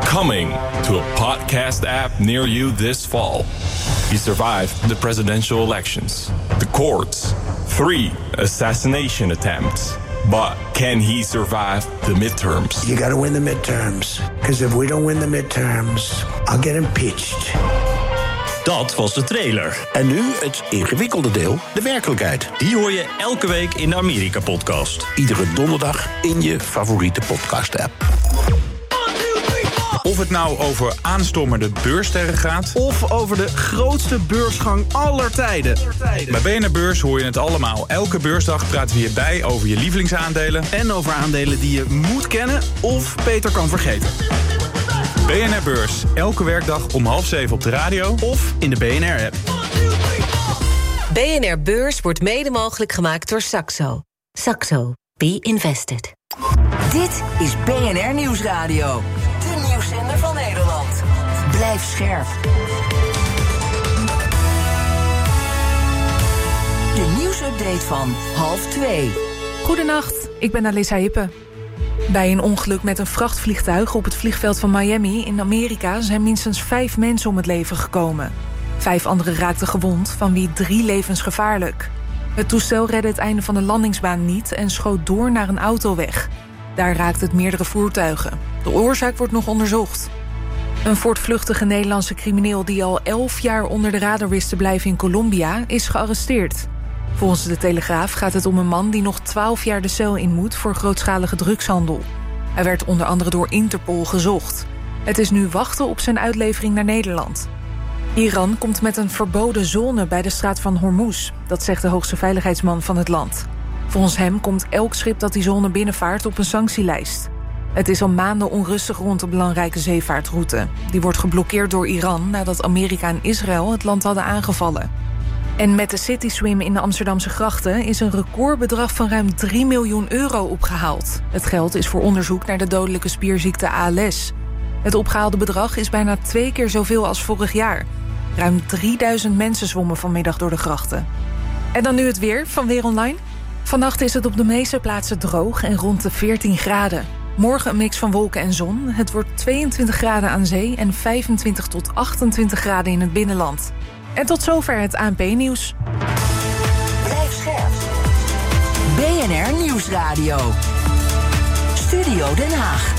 Coming to a podcast app near you this fall. He survived the presidential elections, the courts, 3 assassination attempts. But can he survive the midterms? You gotta win the midterms. Because if we don't win the midterms, I'll get impeached. Dat was de trailer. En nu het ingewikkelde deel, de werkelijkheid. Die hoor je elke week in de Amerika-podcast. Iedere donderdag in je favoriete podcast-app. Of het nou over aanstormende beurssterren gaat, of over de grootste beursgang aller tijden. Bij BNR Beurs hoor je het allemaal. Elke beursdag praten we hierbij over je lievelingsaandelen En over aandelen die je moet kennen of beter kan vergeten. BNR Beurs, elke werkdag om 6:30 op de radio Of in de BNR-app. BNR Beurs wordt mede mogelijk gemaakt door Saxo. Saxo. Be invested. Dit is BNR Nieuwsradio. De nieuwszender van Nederland. Blijf scherp. De nieuwsupdate van 1:30. Goedenacht, ik ben Alissa Hippe. Bij een ongeluk met een vrachtvliegtuig op het vliegveld van Miami in Amerika zijn minstens 5 mensen om het leven gekomen. 5 anderen raakten gewond, van wie 3 levensgevaarlijk. Het toestel redde het einde van de landingsbaan niet en schoot door naar een autoweg. Daar raakte het meerdere voertuigen. De oorzaak wordt nog onderzocht. Een voortvluchtige Nederlandse crimineel die al 11 jaar onder de radar wist te blijven in Colombia is gearresteerd. Volgens de Telegraaf gaat het om een man die nog 12 jaar de cel in moet voor grootschalige drugshandel. Hij werd onder andere door Interpol gezocht. Het is nu wachten op zijn uitlevering naar Nederland. Iran komt met een verboden zone bij de straat van Hormuz. Dat zegt de hoogste veiligheidsman van het land. Volgens hem komt elk schip dat die zone binnenvaart op een sanctielijst. Het is al maanden onrustig rond de belangrijke zeevaartroute. Die wordt geblokkeerd door Iran nadat Amerika en Israël het land hadden aangevallen. En met de City Swim in de Amsterdamse grachten is een recordbedrag van ruim 3 miljoen euro opgehaald. Het geld is voor onderzoek naar de dodelijke spierziekte ALS. Het opgehaalde bedrag is bijna 2 keer zoveel als vorig jaar. Ruim 3000 mensen zwommen vanmiddag door de grachten. En dan nu het weer van Weer Online. Vannacht is het op de meeste plaatsen droog en rond de 14 graden. Morgen een mix van wolken en zon. Het wordt 22 graden aan zee en 25 tot 28 graden in het binnenland. En tot zover het ANP-nieuws. Blijf scherp. BNR Nieuwsradio. Studio Den Haag.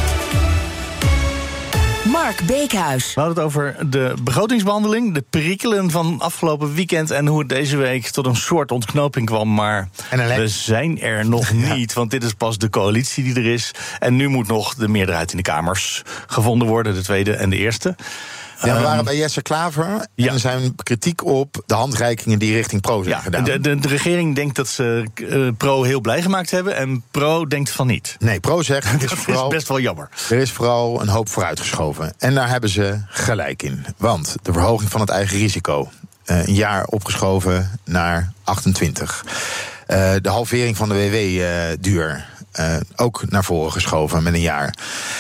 Mark Beekhuis. We hadden het over de begrotingsbehandeling, de perikelen van afgelopen weekend en hoe het deze week tot een soort ontknoping kwam. Maar we zijn er nog niet, want dit is pas de coalitie die er is. En nu moet nog de meerderheid in de Kamers gevonden worden, de tweede en de eerste. Ja, we waren bij Jesse Klaver en er zijn kritiek op de handreikingen die richting Pro zijn gedaan. De regering denkt dat ze Pro heel blij gemaakt hebben en Pro denkt van niet. Nee, Pro zegt dat is best wel jammer. Er is vooral een hoop vooruitgeschoven. En daar hebben ze gelijk in. Want de verhoging van het eigen risico, een jaar opgeschoven naar 28. De halvering van de WW-duur, ook naar voren geschoven met een jaar.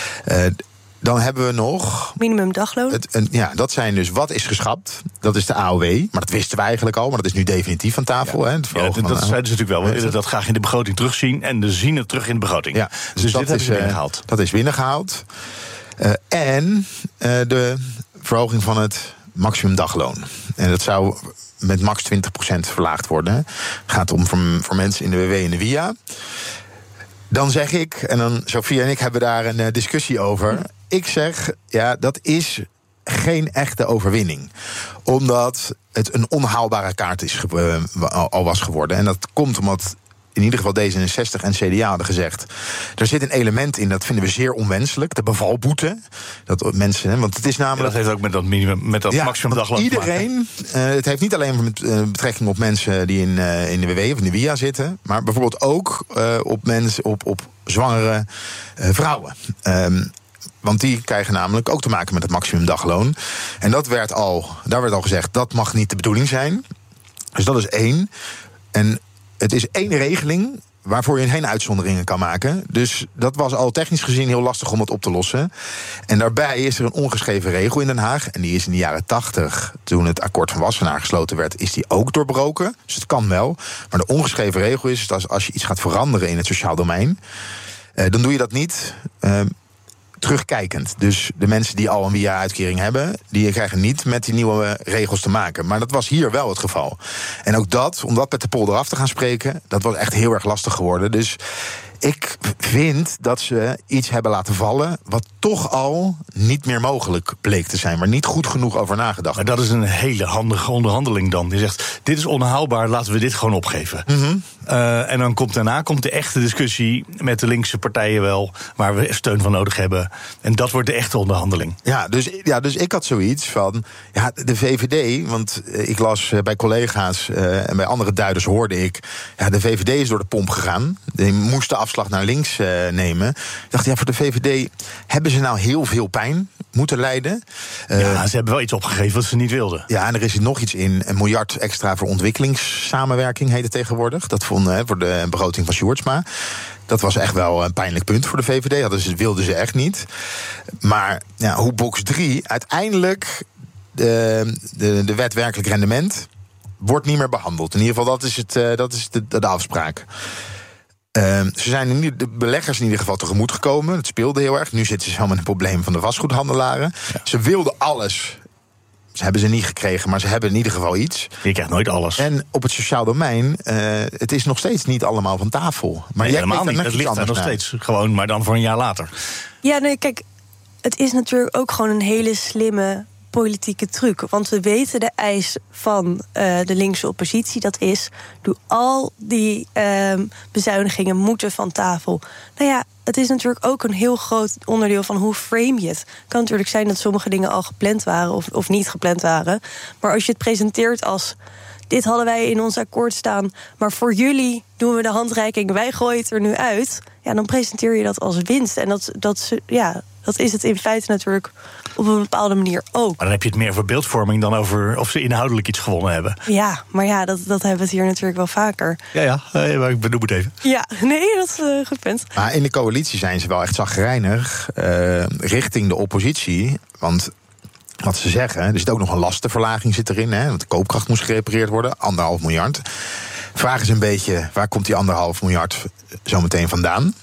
Dan hebben we nog minimumdagloon. Dat zijn dus wat is geschrapt. Dat is de AOW. Maar dat wisten we eigenlijk al. Maar dat is nu definitief van tafel. Ja, dat zeiden ze natuurlijk wel. We willen dat graag in de begroting terugzien. En we zien het terug in de begroting. Ja, dus dit is binnengehaald. Dat is binnengehaald. En de verhoging van het maximumdagloon. En dat zou met max 20% verlaagd worden. Het gaat om voor mensen in de WW en de WIA. Dan zeg ik, en dan Sophie en ik hebben daar een discussie over. Ik zeg, ja, dat is geen echte overwinning. Omdat het een onhaalbare kaart is al was geworden. En dat komt omdat in ieder geval D66 en CDA hadden gezegd, er zit een element in, dat vinden we zeer onwenselijk, de bevalboete. Dat mensen, want het is namelijk. Dat heeft ook met dat minimum, met dat maximumdagloon. Iedereen, het heeft niet alleen met betrekking op mensen die in de WW of in de WIA zitten, maar bijvoorbeeld ook op mensen, op zwangere vrouwen. Want die krijgen namelijk ook te maken met het maximumdagloon. En daar werd al gezegd, dat mag niet de bedoeling zijn. Dus dat is 1. En het is 1 regeling waarvoor je geen uitzonderingen kan maken. Dus dat was al technisch gezien heel lastig om het op te lossen. En daarbij is er een ongeschreven regel in Den Haag. En die is in de jaren 80, toen het akkoord van Wassenaar gesloten werd, is die ook doorbroken. Dus het kan wel. Maar de ongeschreven regel is dat als je iets gaat veranderen in het sociaal domein, dan doe je dat niet terugkijkend. Dus de mensen die al een WIA-uitkering hebben, die krijgen niet met die nieuwe regels te maken. Maar dat was hier wel het geval. En ook dat, om dat met de polder af te gaan spreken, dat was echt heel erg lastig geworden. Dus ik vind dat ze iets hebben laten vallen wat toch al niet meer mogelijk bleek te zijn, maar niet goed genoeg over nagedacht. Maar dat is een hele handige onderhandeling dan. Die zegt, dit is onhaalbaar, laten we dit gewoon opgeven. En dan daarna komt de echte discussie met de linkse partijen wel, waar we steun van nodig hebben. En dat wordt de echte onderhandeling. Dus ik had zoiets van, de VVD, want ik las bij collega's en bij andere duiders hoorde ik, de VVD is door de pomp gegaan. Die moest de afslag naar links nemen. Ik dacht, voor de VVD hebben ze nou heel veel pijn moeten lijden. Ze hebben wel iets opgegeven wat ze niet wilden. Ja, en er is nog iets in, 1 miljard extra voor ontwikkelingssamenwerking heet het tegenwoordig. Dat voor de begroting van Sjoerdsma. Dat was echt wel een pijnlijk punt voor de VVD. Dat wilden ze echt niet. Maar hoe box 3 uiteindelijk de wet werkelijk rendement wordt niet meer behandeld. In ieder geval, dat is de afspraak. Ze zijn de beleggers in ieder geval tegemoet gekomen. Het speelde heel erg. Nu zitten ze zo met een probleem van de vastgoedhandelaren. Ja. Ze wilden alles. Ze hebben ze niet gekregen, maar ze hebben in ieder geval iets. Je krijgt nooit alles. En op het sociaal domein, het is nog steeds niet allemaal van tafel. Maar nee, helemaal niet. Het ligt er nog steeds. Gewoon, maar dan voor een jaar later. Ja, nee, kijk, het is natuurlijk ook gewoon een hele slimme politieke truc. Want we weten de eis van de linkse oppositie. Dat is, doe al die bezuinigingen moeten van tafel. Nou ja, het is natuurlijk ook een heel groot onderdeel van hoe frame je het. Het kan natuurlijk zijn dat sommige dingen al gepland waren of niet gepland waren. Maar als je het presenteert als, dit hadden wij in ons akkoord staan, maar voor jullie doen we de handreiking, wij gooien het er nu uit. Ja, dan presenteer je dat als winst. En dat is het in feite natuurlijk op een bepaalde manier ook. Maar dan heb je het meer voor beeldvorming dan over of ze inhoudelijk iets gewonnen hebben. Ja, maar dat hebben we het hier natuurlijk wel vaker. Maar ik benoem het even. Ja, nee, dat is een goed punt. Maar in de coalitie zijn ze wel echt chagrijnig richting de oppositie. Want wat ze zeggen, er zit ook nog een lastenverlaging zit erin. Want de koopkracht moest gerepareerd worden, 1,5 miljard. Vraag is een beetje, waar komt die 1,5 miljard zo meteen vandaan?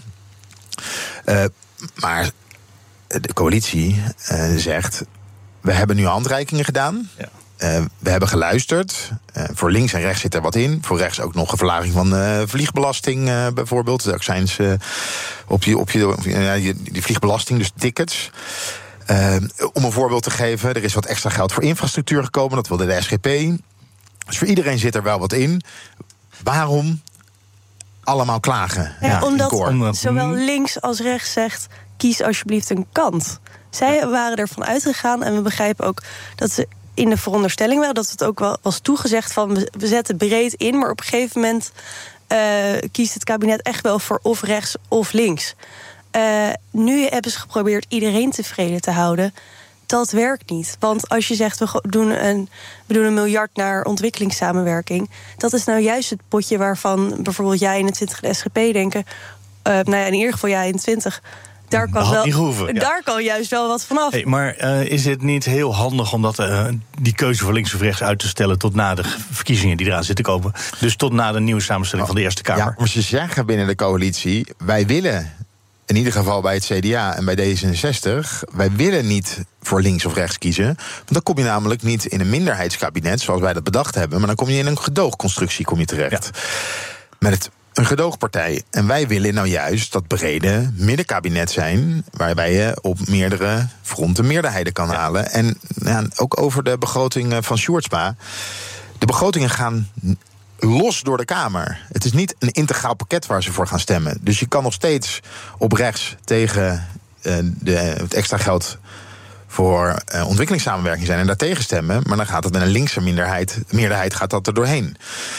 Maar de coalitie zegt, we hebben nu handreikingen gedaan. Ja. We hebben geluisterd. Voor links en rechts zit er wat in. Voor rechts ook nog een verlaging van vliegbelasting bijvoorbeeld. De accijns op die vliegbelasting, dus tickets. Om een voorbeeld te geven, er is wat extra geld voor infrastructuur gekomen. Dat wilde de SGP. Dus voor iedereen zit er wel wat in. Waarom allemaal klagen? Omdat zowel links als rechts zegt, kies alsjeblieft een kant. Zij waren ervan uitgegaan en we begrijpen ook dat ze in de veronderstelling waren, dat het ook wel was toegezegd van we zetten breed in, maar op een gegeven moment kiest het kabinet echt wel voor of rechts of links. Nu hebben ze geprobeerd iedereen tevreden te houden. Dat werkt niet. Want als je zegt, we doen 1 miljard naar ontwikkelingssamenwerking, dat is nou juist het potje waarvan bijvoorbeeld jij 21 de SGP denken, in ieder geval jij 21. Daar kan juist wel wat vanaf. Hey, maar is het niet heel handig om die keuze voor links of rechts uit te stellen tot na de verkiezingen die eraan zitten komen? Dus tot na de nieuwe samenstelling van de Eerste Kamer? Ja, maar ze zeggen binnen de coalitie, wij willen, in ieder geval bij het CDA en bij D66, wij willen niet voor links of rechts kiezen. Want dan kom je namelijk niet in een minderheidskabinet, zoals wij dat bedacht hebben, maar dan kom je in een gedoogconstructie terecht. Ja. Met een gedoogpartij. En wij willen nou juist dat brede middenkabinet zijn, waarbij je op meerdere fronten meerderheden kan halen. En ook over de begroting van Sjoerdsma. De begrotingen gaan los door de Kamer. Het is niet een integraal pakket waar ze voor gaan stemmen. Dus je kan nog steeds op rechts tegen het extra geld voor ontwikkelingssamenwerking zijn en daartegen stemmen, maar dan gaat het met een linkse meerderheid gaat dat er doorheen.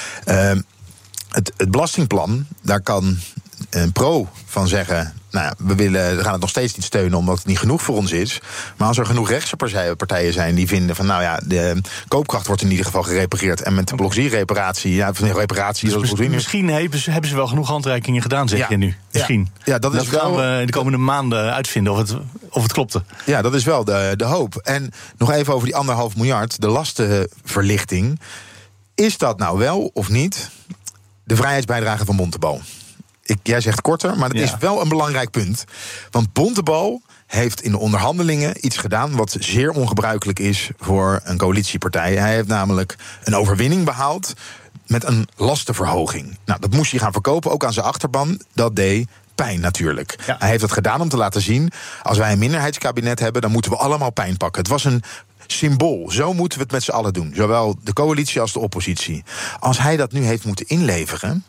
Het belastingplan, daar kan een pro van zeggen, we gaan het nog steeds niet steunen omdat het niet genoeg voor ons is. Maar als er genoeg rechtse partijen zijn die vinden van de koopkracht wordt in ieder geval gerepareerd en met de blok 4-reparatie, misschien hebben ze wel genoeg handreikingen gedaan, zeg je nu. Misschien. Ja, dat is gaan we in de komende maanden uitvinden of het klopte. Ja, dat is wel de hoop. En nog even over die 1,5 miljard, de lastenverlichting. Is dat nou wel of niet de vrijheidsbijdrage van Bontebal? Jij zegt korter, maar het is wel een belangrijk punt. Want Bontebal heeft in de onderhandelingen iets gedaan wat zeer ongebruikelijk is voor een coalitiepartij. Hij heeft namelijk een overwinning behaald met een lastenverhoging. Nou, dat moest hij gaan verkopen, ook aan zijn achterban. Dat deed pijn natuurlijk. Ja. Hij heeft dat gedaan om te laten zien, als wij een minderheidskabinet hebben, dan moeten we allemaal pijn pakken. Het was een symbool. Zo moeten we het met z'n allen doen. Zowel de coalitie als de oppositie. Als hij dat nu heeft moeten inleveren,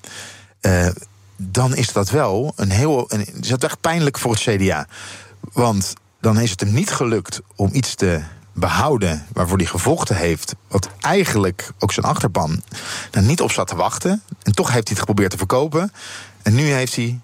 dan is dat wel is dat echt pijnlijk voor het CDA. Want dan is het hem niet gelukt om iets te behouden waarvoor hij gevochten heeft, wat eigenlijk ook zijn achterban er niet op zat te wachten. En toch heeft hij het geprobeerd te verkopen. En nu heeft hij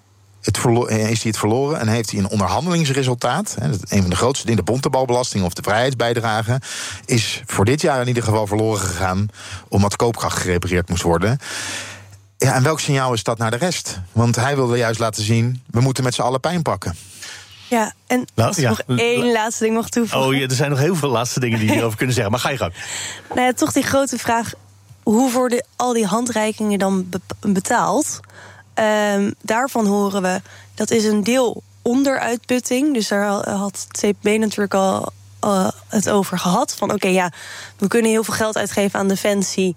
het verloren en heeft hij een onderhandelingsresultaat. Een van de grootste dingen, de Bontebalbelasting of de vrijheidsbijdrage, is voor dit jaar in ieder geval verloren gegaan, omdat koopkracht gerepareerd moest worden. Ja, en welk signaal is dat naar de rest? Want hij wilde juist laten zien, we moeten met z'n allen pijn pakken. Ja, en als ik nog één laatste ding mag toevoegen. Oh ja, er zijn nog heel veel laatste dingen die je hierover kunnen zeggen. Maar ga je gang. Nou ja, toch die grote vraag, hoe worden al die handreikingen dan betaald? Daarvan horen we, dat is een deel onderuitputting. Dus daar had het CPB natuurlijk al het over gehad. Van oké, we kunnen heel veel geld uitgeven aan defensie,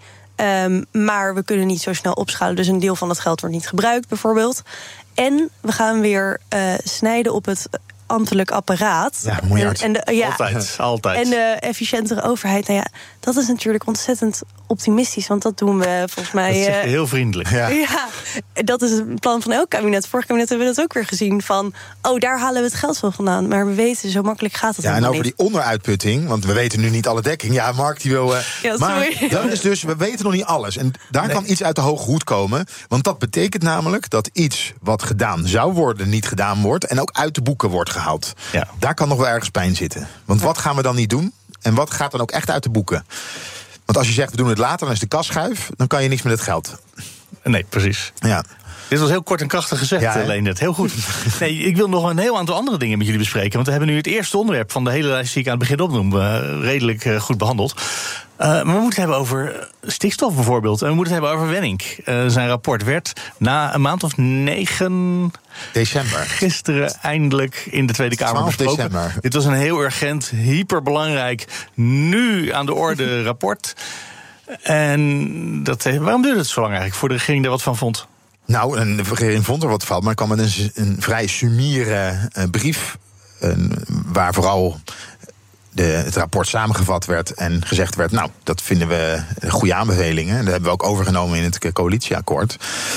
maar we kunnen niet zo snel opschalen. Dus een deel van dat geld wordt niet gebruikt, bijvoorbeeld. En we gaan weer snijden op het ambtelijk apparaat. Ja, miljard. Altijd. En de efficiëntere overheid. Nou ja, dat is natuurlijk ontzettend optimistisch. Want dat doen we volgens mij. Dat zeg je heel vriendelijk. Ja, dat is het plan van elk kabinet. Vorig kabinet hebben we dat ook weer gezien. Van, daar halen we het geld wel vandaan. Maar we weten, zo makkelijk gaat het helemaal niet. En over die onderuitputting, want we weten nu niet alle dekking. Ja, Mark, die wil. Maar dat is dus, we weten nog niet alles. En daar kan iets uit de hoge hoed komen. Want dat betekent namelijk dat iets wat gedaan zou worden, niet gedaan wordt. En ook uit de boeken wordt gehaald. Ja. Daar kan nog wel ergens pijn zitten. Want wat gaan we dan niet doen? En wat gaat dan ook echt uit de boeken? Want als je zegt, we doen het later, dan is de kas schuif, dan kan je niks met het geld. Nee, precies. Ja. Dit was heel kort en krachtig gezegd, Leendert. Heel goed. Nee, ik wil nog een heel aantal andere dingen met jullie bespreken. Want we hebben nu het eerste onderwerp van de hele lijst die ik aan het begin opnoem redelijk goed behandeld. Maar we moeten het hebben over stikstof bijvoorbeeld. En we moeten het hebben over Wenning. Zijn rapport werd na een maand of 9 december gisteren eindelijk in de Tweede Kamer besproken. December. Dit was een heel urgent, hyperbelangrijk, nu aan de orde rapport. En waarom duurde het zo lang eigenlijk voor de regering er wat van vond? Nou, de regering vond er wat van, maar kwam met een vrij sumiere brief, waar vooral het rapport samengevat werd en gezegd werd, nou, dat vinden we goede aanbevelingen. Dat hebben we ook overgenomen in het coalitieakkoord.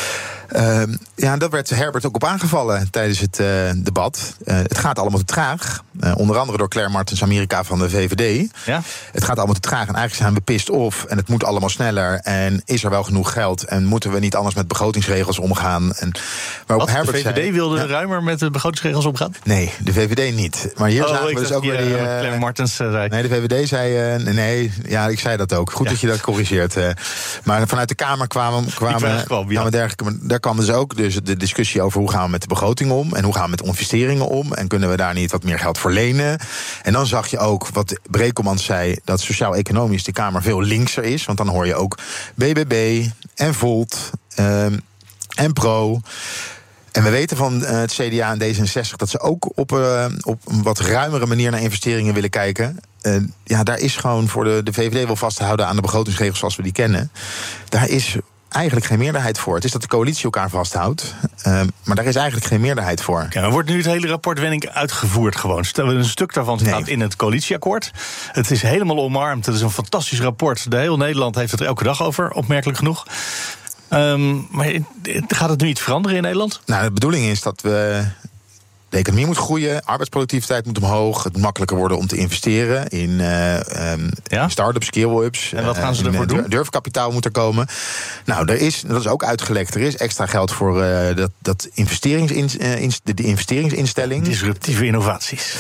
Dat werd Herbert ook op aangevallen tijdens het debat. Het gaat allemaal te traag. Onder andere door Claire Martens-Amerika van de VVD. Ja? Het gaat allemaal te traag en eigenlijk zijn we pissed off. En het moet allemaal sneller. En is er wel genoeg geld? En moeten we niet anders met begrotingsregels omgaan? En waarop Herbert de VVD wilde ruimer met de begrotingsregels omgaan? Nee, de VVD niet. Maar hier zagen we dus ook weer die Claire Martens zei. Nee, de VVD zei nee. Ja, ik zei dat ook. Goed dat je dat corrigeert. Maar vanuit de Kamer kwamen dergelijke. Daar kwam dus ook de discussie over hoe gaan we met de begroting om en hoe gaan we met investeringen om en kunnen we daar niet wat meer geld voor lenen. En dan zag je ook wat Brekelmans zei, dat sociaal-economisch de Kamer veel linkser is, want dan hoor je ook BBB en Volt en Pro. En we weten van het CDA en D66 dat ze ook op een wat ruimere manier naar investeringen willen kijken. Daar is gewoon voor de VVD wel vast te houden aan de begrotingsregels zoals we die kennen. Daar is eigenlijk geen meerderheid voor. Het is dat de coalitie elkaar vasthoudt, maar daar is eigenlijk geen meerderheid voor. Ja, wordt nu het hele rapport Wenning uitgevoerd gewoon? Een stuk daarvan staat in het coalitieakkoord. Het is helemaal omarmd. Het is een fantastisch rapport. De hele Nederland heeft het er elke dag over, opmerkelijk genoeg. Maar gaat het nu iets veranderen in Nederland? Nou, de bedoeling is dat de economie moet groeien, arbeidsproductiviteit moet omhoog, het moet makkelijker worden om te investeren in start-ups, scale-ups. En wat gaan ze ervoor doen? Durfkapitaal moet er komen. Nou, dat is ook uitgelekt. Er is extra geld voor de investeringsinstelling. Disruptieve innovaties.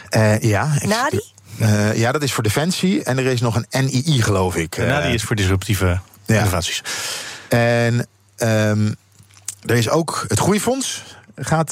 NADI? Dat is voor defensie. En er is nog een NII, geloof ik. NADI is voor disruptieve innovaties. En er is ook het Groeifonds. Gaat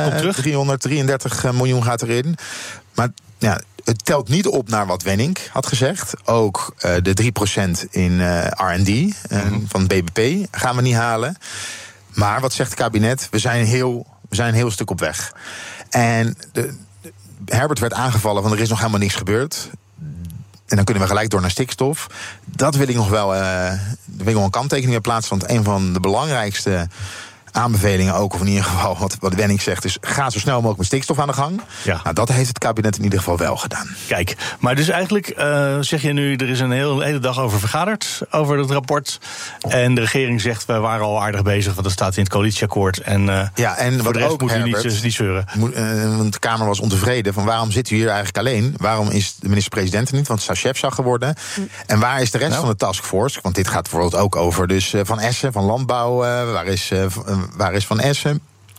333 miljoen gaat erin. Maar het telt niet op naar wat Wenning had gezegd. Ook de 3% in R&D van BBP gaan we niet halen. Maar wat zegt het kabinet? We zijn een heel stuk op weg. En Herbert werd aangevallen van er is nog helemaal niks gebeurd. En dan kunnen we gelijk door naar stikstof. Dat wil ik nog wel een kanttekening bij plaatsen. Want een van de belangrijkste aanbevelingen ook, of in ieder geval wat Wenning zegt, is ga zo snel mogelijk met stikstof aan de gang. Ja. Nou, dat heeft het kabinet in ieder geval wel gedaan. Kijk, maar dus eigenlijk zeg je nu, er is een hele dag over vergaderd, over het rapport. En de regering zegt, we waren al aardig bezig, want dat staat in het coalitieakkoord. En en voor de rest ook, moet u Herbert, niet zeuren. Want de Kamer was ontevreden van waarom zit u hier eigenlijk alleen? Waarom is de minister-president er niet? Want het is chefzag geworden. En waar is de rest van de taskforce? Want dit gaat bijvoorbeeld ook over dus Van Essen, van Landbouw. Waar is Van Essen?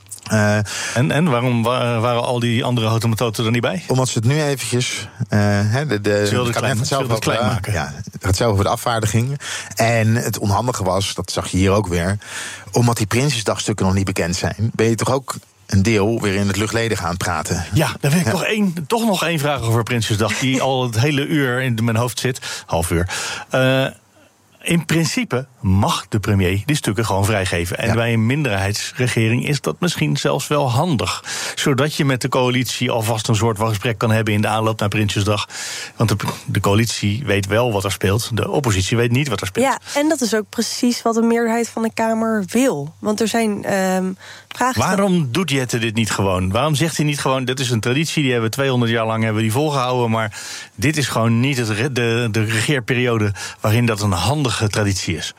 En waarom waren al die andere automotoren er niet bij? Omdat ze het nu eventjes het kabinet gaat zelf over de afvaardiging. En het onhandige was, dat zag je hier ook weer, omdat die Prinsjesdagstukken nog niet bekend zijn, ben je toch ook een deel weer in het luchtledig aan het praten. Ja, daar wil ik toch nog één vraag over Prinsjesdag, die al het hele uur in mijn hoofd zit. Half uur. In principe mag de premier die stukken gewoon vrijgeven. En bij een minderheidsregering is dat misschien zelfs wel handig. Zodat je met de coalitie alvast een soort van gesprek kan hebben in de aanloop naar Prinsjesdag. Want de coalitie weet wel wat er speelt. De oppositie weet niet wat er speelt. Ja, en dat is ook precies wat de meerderheid van de Kamer wil. Want er zijn vragen. Waarom doet Jette dit niet gewoon? Waarom zegt hij niet gewoon, dit is een traditie, die hebben we 200 jaar lang hebben die volgehouden, maar dit is gewoon niet de regeerperiode waarin dat een handige traditie is.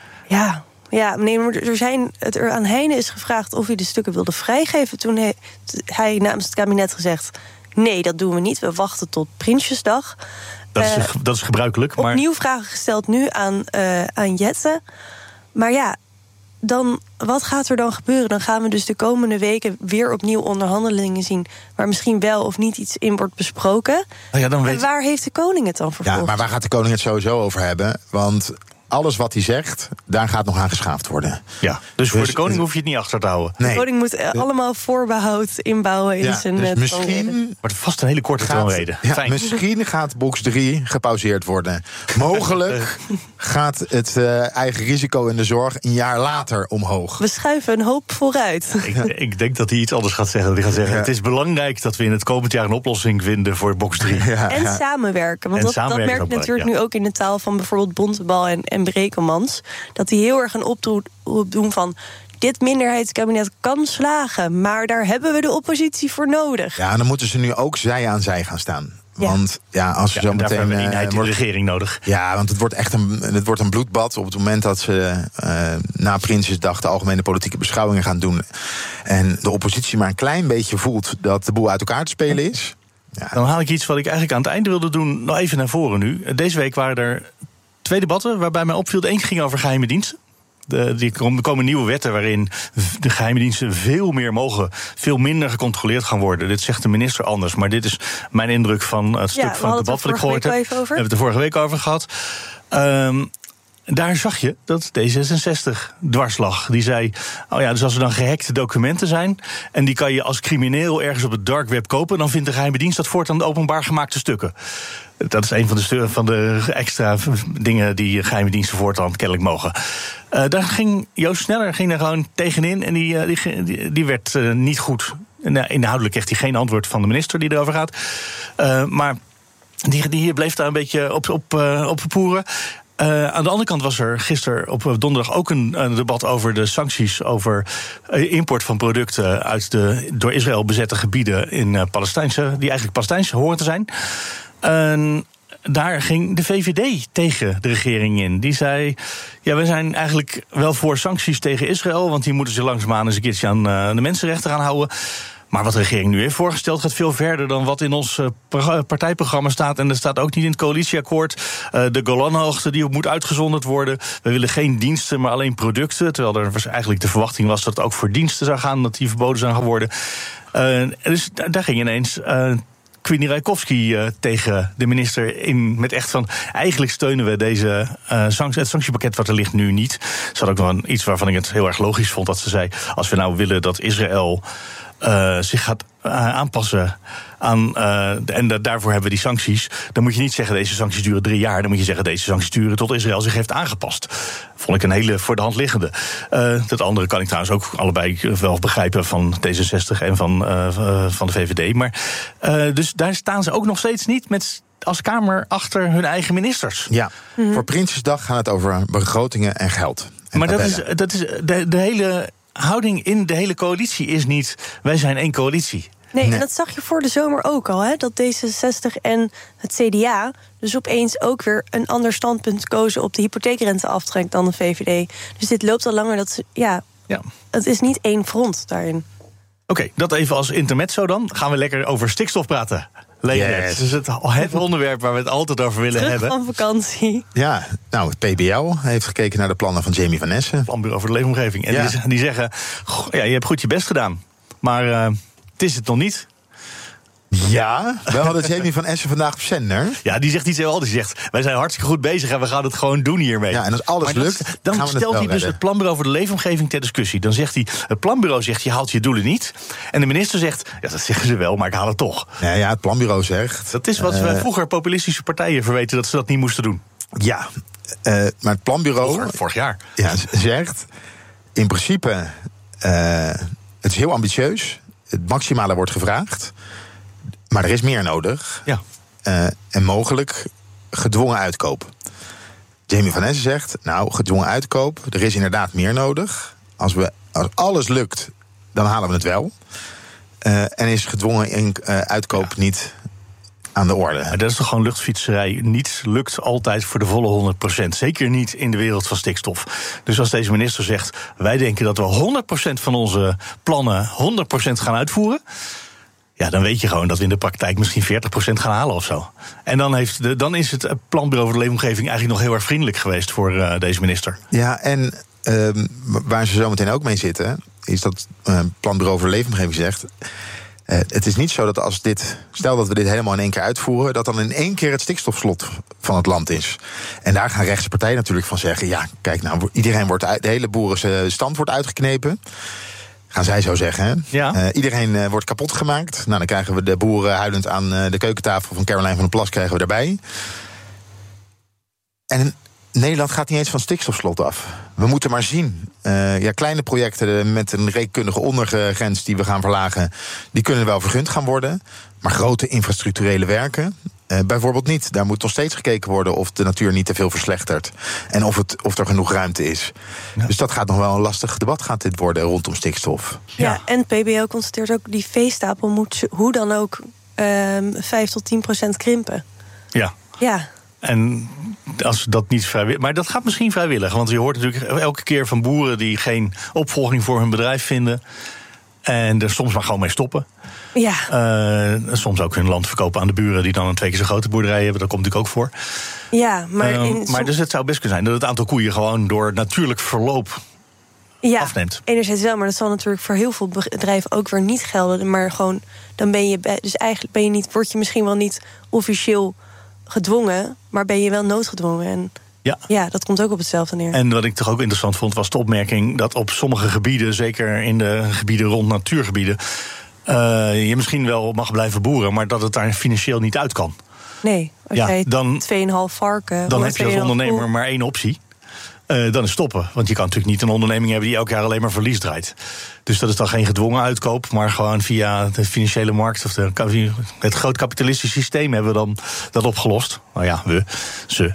Ja, nee, maar er aan Heijnen is gevraagd of hij de stukken wilde vrijgeven. Toen heeft hij namens het kabinet gezegd, nee, dat doen we niet. We wachten tot Prinsjesdag. Dat is gebruikelijk. Maar opnieuw vragen gesteld nu aan Jette. Maar ja, dan, wat gaat er dan gebeuren? Dan gaan we dus de komende weken weer opnieuw onderhandelingen zien, waar misschien wel of niet iets in wordt besproken. En waar heeft de koning het dan vervolgens? Ja, maar waar gaat de koning het sowieso over hebben? Want alles wat hij zegt, daar gaat nog aan geschaafd worden. Ja, dus voor de koning hoef je het niet achter te houden. Nee. De koning moet allemaal voorbehoud inbouwen in zijn dus misschien wordt vast een hele korte troonrede. Ja, misschien gaat box 3 gepauzeerd worden. Mogelijk gaat het eigen risico in de zorg een jaar later omhoog. We schuiven een hoop vooruit. Ik denk dat hij iets anders gaat zeggen. Hij gaat zeggen, het is belangrijk dat we in het komend jaar een oplossing vinden voor box 3. En samenwerken. Want dat merk ik natuurlijk nu ook in de taal van bijvoorbeeld Bontebal en Brekelmans, dat die heel erg een oproep doen van, dit minderheidskabinet kan slagen, maar daar hebben we de oppositie voor nodig. Ja, en dan moeten ze nu ook zij aan zij gaan staan. Want als ze zo meteen hebben we een eenheid in de regering nodig. Ja, want het wordt een bloedbad op het moment dat ze na Prinsjesdag de algemene politieke beschouwingen gaan doen. En de oppositie maar een klein beetje voelt dat de boel uit elkaar te spelen is. Ja. Dan haal ik iets wat ik eigenlijk aan het einde wilde doen, nog even naar voren nu. Deze week waren er 2 debatten waarbij mij opviel. De een ging over geheime diensten. Er komen nieuwe wetten waarin de geheime diensten veel minder gecontroleerd gaan worden. Dit zegt de minister anders, maar dit is mijn indruk van het stuk van het debat wat ik gehoord heb. We hebben het er vorige week over gehad. Daar zag je dat D66 dwars lag. Die zei, dus als er dan gehackte documenten zijn en die kan je als crimineel ergens op het dark web kopen, dan vindt de geheime dienst dat voortaan openbaar gemaakte stukken. Dat is een van de extra dingen die geheime diensten voortaan kennelijk mogen. Daar ging Joost Sneller er gewoon tegenin en die werd niet goed. Inhoudelijk kreeg hij geen antwoord van de minister die erover gaat. Maar die bleef daar een beetje op poeren. Aan de andere kant was er gisteren op donderdag ook een debat over de sancties over import van producten uit de door Israël bezette gebieden in die eigenlijk Palestijns horen te zijn. Daar ging de VVD tegen de regering in. Die zei, we zijn eigenlijk wel voor sancties tegen Israël, want die moeten zich langzaamaan eens een keertje aan de mensenrechten gaan houden. Maar wat de regering nu heeft voorgesteld gaat veel verder dan wat in ons partijprogramma staat. En dat staat ook niet in het coalitieakkoord. De Golanhoogte die moet uitgezonderd worden. We willen geen diensten, maar alleen producten. Terwijl er eigenlijk de verwachting was dat het ook voor diensten zou gaan, dat die verboden zijn geworden. Dus daar ging ineens Queenie Rijkowski tegen de minister in met echt van, eigenlijk steunen we het sanctiepakket wat er ligt nu niet. Ze had ook nog iets waarvan ik het heel erg logisch vond dat ze zei, als we nou willen dat Israël zich gaat aanpassen aan... en daarvoor hebben we die sancties. Dan moet je niet zeggen, deze sancties duren 3 jaar. Dan moet je zeggen, deze sancties duren tot Israël zich heeft aangepast. Vond ik een hele voor de hand liggende. Dat andere kan ik trouwens ook allebei wel begrijpen... van D66 en van de VVD. Maar dus daar staan ze ook nog steeds niet met... als Kamer achter hun eigen ministers. Ja, voor Prinsjesdag gaat het over begrotingen en geld. En maar dat is de hele houding in de hele coalitie is niet... wij zijn één coalitie. Nee, en dat zag je voor de zomer ook al, hè? Dat D66 en het CDA dus opeens ook weer een ander standpunt kozen... op de hypotheekrenteaftrek dan de VVD. Dus dit loopt al langer, dat het is niet één front daarin. Oké, dat even als intermezzo dan. Gaan we lekker over stikstof praten. Yes. Dus het onderwerp waar we het altijd over willen hebben. Van vakantie. Ja, nou, het PBL heeft gekeken naar de plannen van Jamie van Essen. Planbureau voor de Leefomgeving. En die zeggen, je hebt goed je best gedaan. Maar het is het nog niet. Ja, we hadden Jamie van Essen vandaag op zender. Ja, die zegt iets heel anders. Die zegt, wij zijn hartstikke goed bezig en we gaan het gewoon doen hiermee. Ja, en als alles lukt, dan stelt hij dus het Planbureau voor de Leefomgeving ter discussie. Dan zegt hij, het Planbureau zegt, je haalt je doelen niet. En de minister zegt, ja, dat zeggen ze wel, maar ik haal het toch. Ja, het Planbureau zegt... Dat is wat we vroeger populistische partijen verweten, dat ze dat niet moesten doen. Ja, maar het Planbureau... Vorig jaar. Ja, zegt, in principe, het is heel ambitieus. Het maximale wordt gevraagd. Maar er is meer nodig. Ja. En mogelijk gedwongen uitkoop. Jamie van Essen zegt, nou, gedwongen uitkoop, er is inderdaad meer nodig. Als alles lukt, dan halen we het wel. En is gedwongen uitkoop niet aan de orde. Maar dat is toch gewoon luchtfietserij. Niets lukt altijd voor de volle 100%. Zeker niet in de wereld van stikstof. Dus als deze minister zegt, wij denken dat we 100% van onze plannen 100% gaan uitvoeren... ja, dan weet je gewoon dat we in de praktijk misschien 40% gaan halen of zo. En dan is het Planbureau voor de Leefomgeving eigenlijk nog heel erg vriendelijk geweest voor deze minister. Ja, en waar ze zo meteen ook mee zitten, is dat Planbureau voor de Leefomgeving zegt, het is niet zo dat stel dat we dit helemaal in één keer uitvoeren, dat dan in één keer het stikstofslot van het land is. En daar gaan rechtse partijen natuurlijk van zeggen, ja, kijk nou, de hele boerenstand wordt uitgeknepen. Gaan zij zo zeggen, hè? Ja. Iedereen wordt kapot gemaakt. Nou, dan krijgen we de boeren huilend aan de keukentafel van Caroline van der Plas krijgen we daarbij. En Nederland gaat niet eens van stikstofslot af. We moeten maar zien. Kleine projecten met een rekenkundige ondergrens die we gaan verlagen, die kunnen wel vergund gaan worden. Maar grote infrastructurele werken, bijvoorbeeld niet. Daar moet nog steeds gekeken worden of de natuur niet te veel verslechtert. En of er genoeg ruimte is. Ja. Dus dat gaat nog wel een lastig debat gaat dit worden rondom stikstof. Ja, en het PBL constateert ook, die veestapel moet hoe dan ook 5 tot 10% krimpen. Ja. En als dat niet vrijwillig... Maar dat gaat misschien vrijwillig. Want je hoort natuurlijk elke keer van boeren die geen opvolging voor hun bedrijf vinden. En er soms maar gewoon mee stoppen. Ja. Soms ook hun land verkopen aan de buren die dan een 2 keer zo grote boerderij hebben. Dat komt natuurlijk ook voor. Ja, maar dus het zou best kunnen zijn dat het aantal koeien gewoon door natuurlijk verloop afneemt. Enerzijds wel, maar dat zal natuurlijk voor heel veel bedrijven ook weer niet gelden. Maar gewoon, dan ben je dus eigenlijk word je misschien wel niet officieel gedwongen, maar ben je wel noodgedwongen. En ja, dat komt ook op hetzelfde neer. En wat ik toch ook interessant vond, was de opmerking dat op sommige gebieden, zeker in de gebieden rond natuurgebieden, je misschien wel mag blijven boeren, maar dat het daar financieel niet uit kan. Nee, als jij 2,5 varken... Dan heb je als ondernemer maar 1 optie. Dan is stoppen. Want je kan natuurlijk niet een onderneming hebben die elk jaar alleen maar verlies draait. Dus dat is dan geen gedwongen uitkoop, maar gewoon via de financiële markt of het groot kapitalistisch systeem hebben we dan dat opgelost. Nou ja, ze.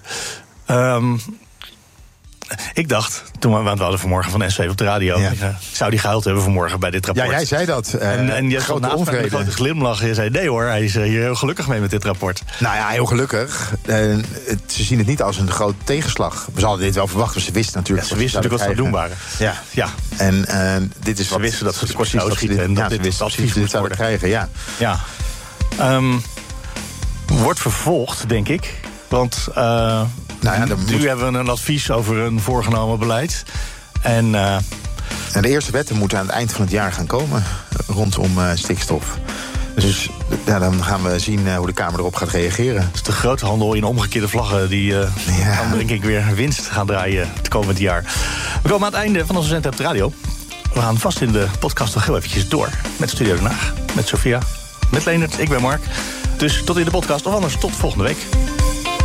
Ik dacht, want we hadden vanmorgen van S7 op de radio, zou die gehuild hebben vanmorgen bij dit rapport. Ja, jij zei dat. En je grote onvrede. Een grote glimlach. Je zei, nee hoor, hij is hier heel gelukkig mee met dit rapport. Nou ja, heel gelukkig. Ze zien het niet als een grote tegenslag. We hadden dit wel verwachten, ze wisten natuurlijk... Ja, ze wisten natuurlijk wat ze doen waren. Ja. En dit is ze wisten dat ze het kort zouden schieten. En dat ze wisten dat ze dit zouden krijgen, ja. Wordt vervolgd, denk ik. Want nu hebben we een advies over een voorgenomen beleid. En de eerste wetten moeten aan het eind van het jaar gaan komen rondom stikstof. Dus dan gaan we zien hoe de Kamer erop gaat reageren. Dus de groothandel in omgekeerde vlaggen die gaan denk ik weer winst gaan draaien het komend jaar. We komen aan het einde van onze zender op de radio. We gaan vast in de podcast nog heel eventjes door. Met Studio Den Haag, met Sophia, met Leendert, ik ben Mark. Dus tot in de podcast, of anders tot volgende week.